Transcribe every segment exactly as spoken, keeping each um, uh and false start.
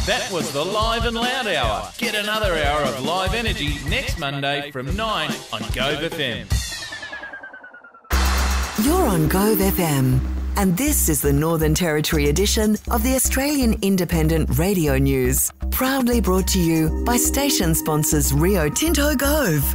That was the Live and Loud Hour. Get another hour of live energy next Monday from nine on Gove F M. You're on Gove F M, and this is the Northern Territory edition of the Australian Independent Radio News, proudly brought to you by station sponsors Rio Tinto Gove.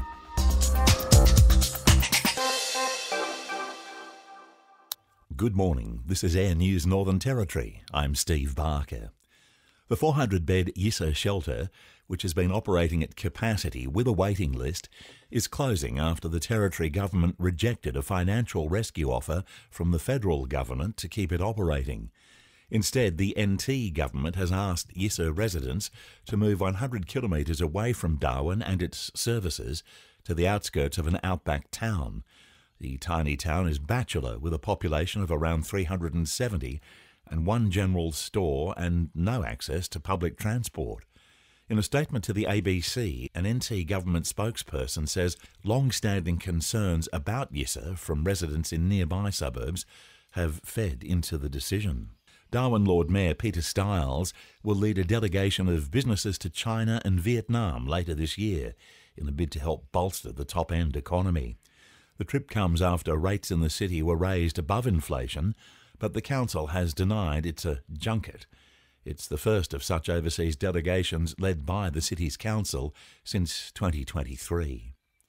Good morning. This is Air News Northern Territory. I'm Steve Barker. The four hundred bed Yissa shelter, which has been operating at capacity with a waiting list, is closing after the Territory Government rejected a financial rescue offer from the federal government to keep it operating. Instead, the N T government has asked Yissa residents to move one hundred kilometres away from Darwin and its services to the outskirts of an outback town. The tiny town is bachelor, with a population of around three hundred seventy and one general store and no access to public transport. In a statement to the A B C, an N T government spokesperson says long-standing concerns about Yissa from residents in nearby suburbs have fed into the decision. Darwin Lord Mayor Peter Stiles will lead a delegation of businesses to China and Vietnam later this year in a bid to help bolster the top-end economy. The trip comes after rates in the city were raised above inflation, but the council has denied it's a junket. It's the first of such overseas delegations led by the city's council since twenty twenty-three.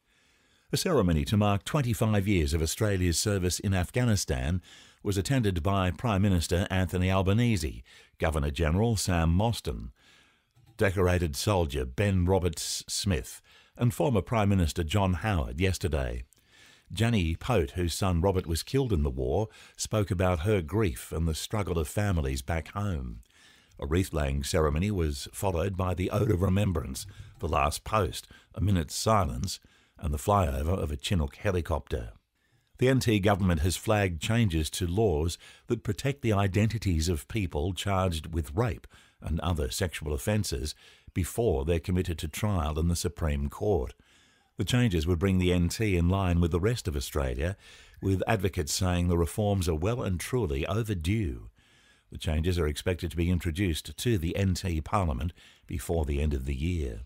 A ceremony to mark twenty-five years of Australia's service in Afghanistan was attended by Prime Minister Anthony Albanese, Governor-General Sam Mostyn, decorated soldier Ben Roberts-Smith, and former Prime Minister John Howard yesterday. Jenny Pote, whose son Robert was killed in the war, spoke about her grief and the struggle of families back home. A wreath-laying ceremony was followed by the Ode of Remembrance, the last post, a minute's silence, and the flyover of a Chinook helicopter. The N T government has flagged changes to laws that protect the identities of people charged with rape and other sexual offences before they're committed to trial in the Supreme Court. The changes would bring the N T in line with the rest of Australia, with advocates saying the reforms are well and truly overdue. The changes are expected to be introduced to the N T Parliament before the end of the year.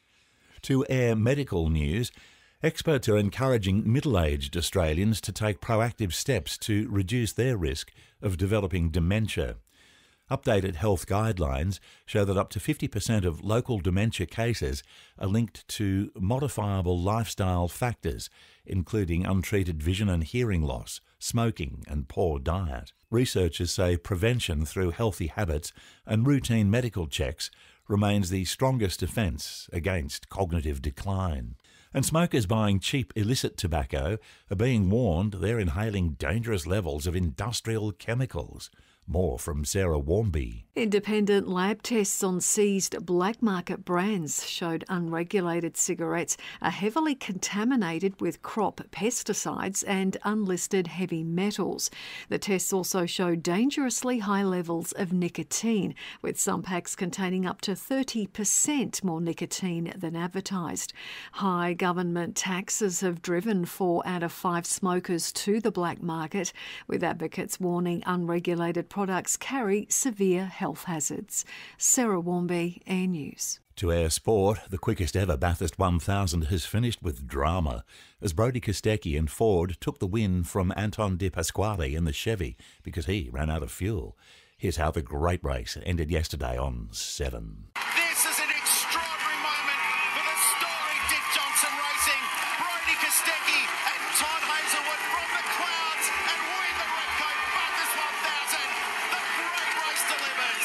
To air medical news, experts are encouraging middle-aged Australians to take proactive steps to reduce their risk of developing dementia. Updated health guidelines show that up to fifty percent of local dementia cases are linked to modifiable lifestyle factors, including untreated vision and hearing loss, smoking and poor diet. Researchers say prevention through healthy habits and routine medical checks remains the strongest defence against cognitive decline. And smokers buying cheap illicit tobacco are being warned they're inhaling dangerous levels of industrial chemicals. More from Sarah Warmby. Independent lab tests on seized black market brands showed unregulated cigarettes are heavily contaminated with crop pesticides and unlisted heavy metals. The tests also showed dangerously high levels of nicotine, with some packs containing up to thirty percent more nicotine than advertised. High government taxes have driven four out of five smokers to the black market, with advocates warning unregulated products carry severe health hazards. Sarah Warmby, Air News. To air sport, the quickest ever Bathurst one thousand has finished with drama as Brodie Kostecki and Ford took the win from Anton De Pasquale in the Chevy because he ran out of fuel. Here's how the great race ended yesterday on Seven. This is an extraordinary moment for the story Dick Johnson Racing. Brodie Kostecki and Todd Hazelwood from the clouds and win the Repco Bathurst one thousand. The great race delivers.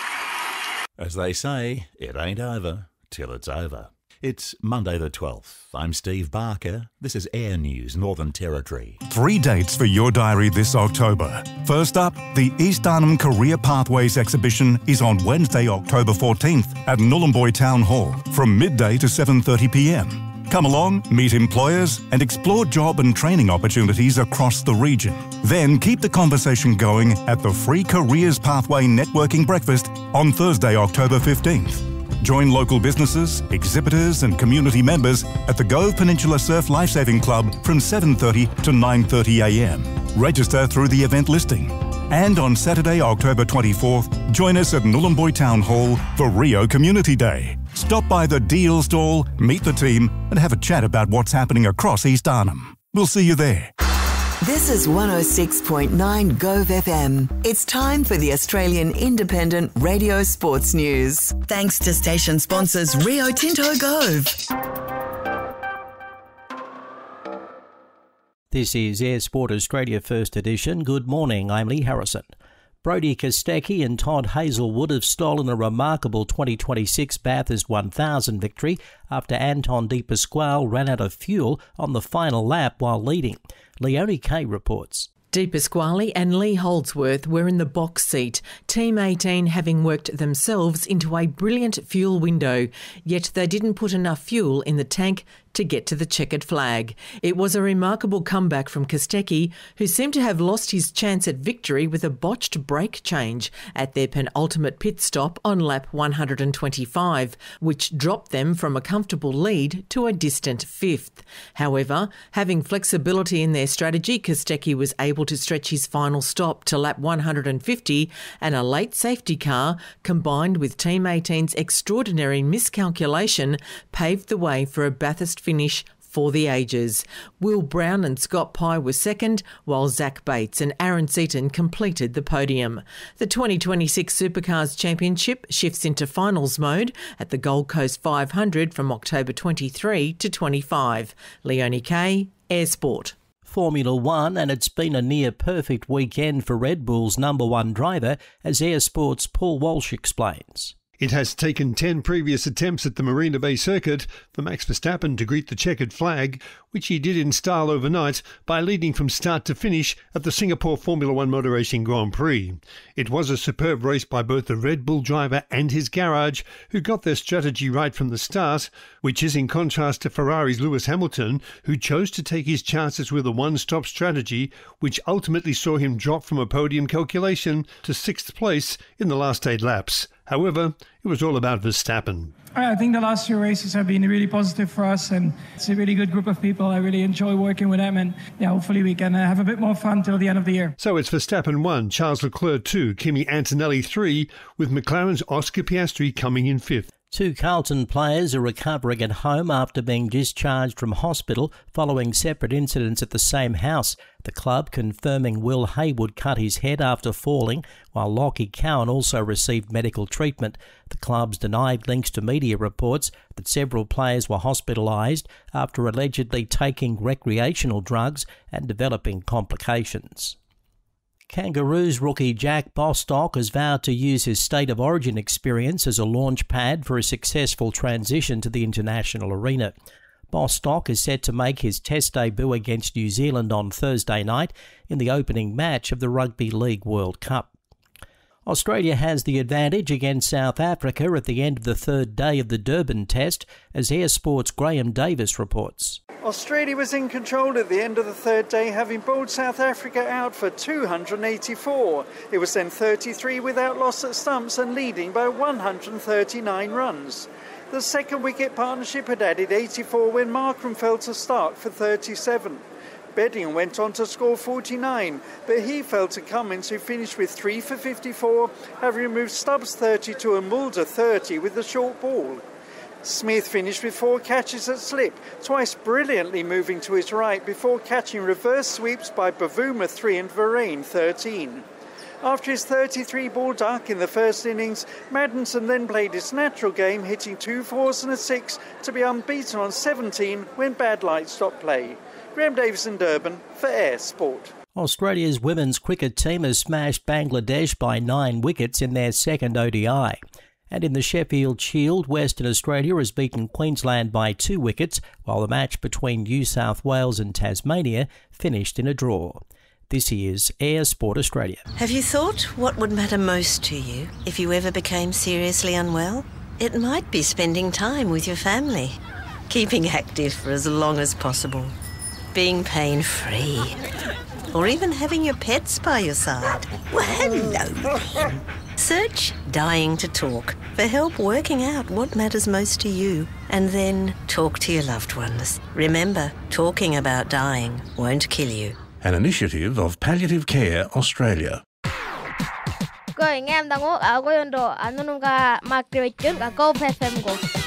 As they say, it ain't over till it's over. It's Monday the twelfth. I'm Steve Barker. This is Air News Northern Territory. Three dates for your diary this October. First up, the East Arnhem Career Pathways exhibition is on Wednesday, October fourteenth at Nhulunbuy Town Hall from midday to seven thirty p m. Come along, meet employers and explore job and training opportunities across the region. Then keep the conversation going at the Free Careers Pathway Networking Breakfast on Thursday, October fifteenth. Join local businesses, exhibitors and community members at the Gove Peninsula Surf Lifesaving Club from seven thirty to nine thirty a m. Register through the event listing. And on Saturday, October twenty-fourth, join us at Nhulunbuy Town Hall for Rio Community Day. Stop by the deal stall, meet the team and have a chat about what's happening across East Arnhem. We'll see you there. This is one oh six point nine Gove F M. It's time for the Australian Independent Radio Sports News. Thanks to station sponsors Rio Tinto Gove. This is Air Sport Australia First Edition. Good morning, I'm Lee Harrison. Brodie Kostecki and Todd Hazelwood have stolen a remarkable twenty twenty-six Bathurst one thousand victory after Anton De Pasquale ran out of fuel on the final lap while leading. Leonie Kay reports. De Pasquale and Lee Holdsworth were in the box seat, Team eighteen having worked themselves into a brilliant fuel window, yet they didn't put enough fuel in the tank to get to the checkered flag. It was a remarkable comeback from Kostecki, who seemed to have lost his chance at victory with a botched brake change at their penultimate pit stop on lap one hundred twenty-five, which dropped them from a comfortable lead to a distant fifth. However, having flexibility in their strategy, Kostecki was able to stretch his final stop to lap one hundred fifty, and a late safety car, combined with Team eighteen's extraordinary miscalculation, paved the way for a Bathurst finish for the ages. Will Brown and Scott Pye were second, while Zach Bates and Aaron Seaton completed the podium. The twenty twenty-six Supercars Championship shifts into finals mode at the Gold Coast five hundred from October twenty-third to twenty-fifth. Leonie Kay, Air Sport. Formula One, and it's been a near-perfect weekend for Red Bull's number one driver, as Air Sport's Paul Walsh explains. It has taken ten previous attempts at the Marina Bay circuit for Max Verstappen to greet the checkered flag, which he did in style overnight by leading from start to finish at the Singapore Formula One Motor Racing Grand Prix. It was a superb race by both the Red Bull driver and his garage, who got their strategy right from the start, which is in contrast to Ferrari's Lewis Hamilton, who chose to take his chances with a one-stop strategy, which ultimately saw him drop from a podium calculation to sixth place in the last eight laps. However, it was all about Verstappen. I think the last few races have been really positive for us, and it's a really good group of people. I really enjoy working with them, and yeah, hopefully we can uh, have a bit more fun till the end of the year. So it's Verstappen one, Charles Leclerc two, Kimi Antonelli three, with McLaren's Oscar Piastri coming in fifth. Two Carlton players are recovering at home after being discharged from hospital following separate incidents at the same house. The club confirming Will Haywood cut his head after falling, while Lockie Cowan also received medical treatment. The club's denied links to media reports that several players were hospitalised after allegedly taking recreational drugs and developing complications. Kangaroos rookie Jack Bostock has vowed to use his State of Origin experience as a launch pad for a successful transition to the international arena. Bostock is set to make his Test debut against New Zealand on Thursday night in the opening match of the Rugby League World Cup. Australia has the advantage against South Africa at the end of the third day of the Durban Test, as Air Sport's Graham Davis reports. Australia was in control at the end of the third day, having bowled South Africa out for two hundred eighty-four. It was then thirty-three without loss at stumps and leading by one hundred thirty-nine runs. The second wicket partnership had added eighty-four when Markram fell to start for thirty-seven. Bedding went on to score forty-nine, but he fell to Cummins, who finished with three for fifty-four, having removed Stubbs thirty-two and Mulder thirty with the short ball. Smith finished with four catches at slip, twice brilliantly moving to his right before catching reverse sweeps by Bavuma three and Varane thirteen. After his thirty-three ball duck in the first innings, Maddinson then played his natural game, hitting two fours and a six to be unbeaten on seventeen when bad light stopped play. Graham Davis in Durban for Air Sport. Australia's women's cricket team has smashed Bangladesh by nine wickets in their second O D I. And in the Sheffield Shield, Western Australia has beaten Queensland by two wickets, while the match between New South Wales and Tasmania finished in a draw. This is Air Sport Australia. Have you thought what would matter most to you if you ever became seriously unwell? It might be spending time with your family, keeping active for as long as possible, being pain-free, or even having your pets by your side. Well, hello then. Search Dying to Talk for help working out what matters most to you, and then talk to your loved ones. Remember, talking about dying won't kill you. An initiative of Palliative Care Australia. Ko ingem dango ako yondo anununga makriwechun ka ko F M go.